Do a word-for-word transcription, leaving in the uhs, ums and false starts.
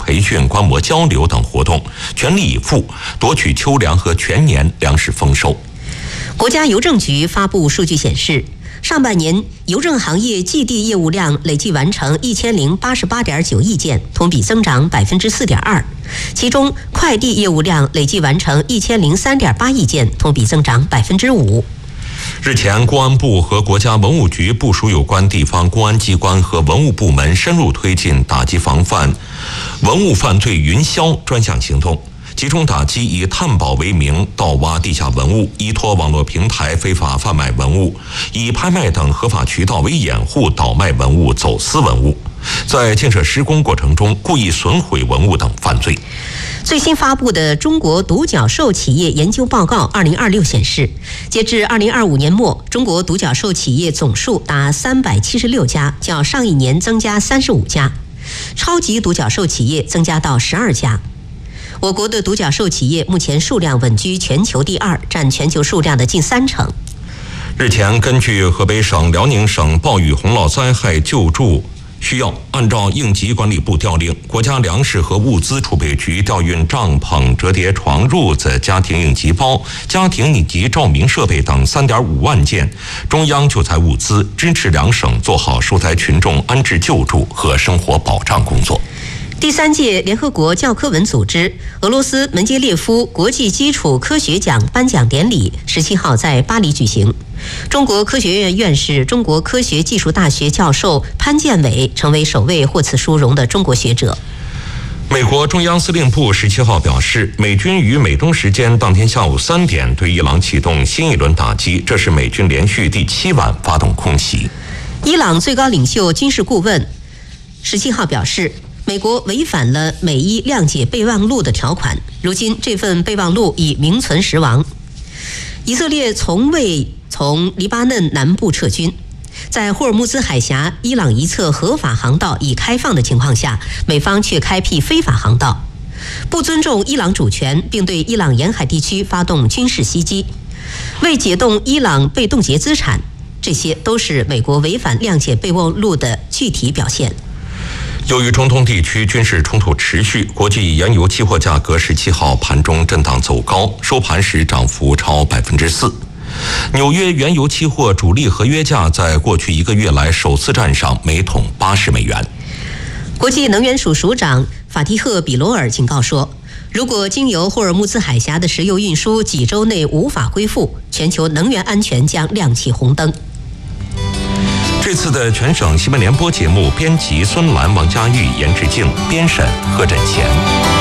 培训、观摩交流等活动，全力以赴夺取秋粮和全年粮食丰收。 国家邮政局发布数据显示，上半年邮政行业寄递业务量累计完成一千零八十八点九亿件，同比增长百分之四点二。其中，快递业务量累计完成一千零三点八亿件，同比增长百分之五。 日前，公安部和国家文物局部署有关地方公安机关和文物部门深入推进打击防范文物犯罪云霄专项行动，集中打击以探宝为名盗挖地下文物、依托网络平台非法贩卖文物、以拍卖等合法渠道为掩护倒卖文物、走私文物，在建设施工过程中故意损毁文物等犯罪。 最新发布的中国独角兽企业研究报告二零二六显示，截至二零二五年末，中国独角兽企业总数达三百七十六家，较上一年增加三十五家，超级独角兽企业增加到十二家。我国的独角兽企业目前数量稳居全球第二，占全球数量的近三成。 日前，根据河北省、辽宁省暴雨洪涝灾害救助需要，按照应急管理部调令，国家粮食和物资储备局调运帐篷、折叠床褥子、家庭应急包、家庭应急照明设备等三点五万件中央救灾物资，支持两省做好受灾群众安置救助和生活保障工作。 第三届联合国教科文组织俄罗斯门捷列夫国际基础科学奖颁奖典礼十七号在巴黎举行。中国科学院院士、中国科学技术大学教授潘建伟成为首位获此殊荣的中国学者。 美国中央司令部十七号表示，美军于美东时间当天下午三点对伊朗启动新一轮打击，这是美军连续第七晚发动空袭。 伊朗最高领袖军事顾问十七号表示，美国违反了美伊谅解备忘录的条款，如今这份备忘录已名存实亡。以色列从未从黎巴嫩南部撤军，在霍尔木兹海峡伊朗一侧合法航道已开放的情况下，美方却开辟非法航道，不尊重伊朗主权，并对伊朗沿海地区发动军事袭击，为解冻伊朗被冻结资产，这些都是美国违反谅解备忘录的具体表现。 由于中东地区军事冲突持续，国际原油期货价格十七号盘中震荡走高，收盘时涨幅超百分之四。纽约原油期货主力合约价在过去一个月来首次站上每桶八十美元。 国际能源署署长法蒂赫·比罗尔警告说，如果经由霍尔木兹海峡的石油运输几周内无法恢复，全球能源安全将亮起红灯。 这次的全省新闻联播节目，编辑孙兰、王佳玉，严志静，编审贺振贤。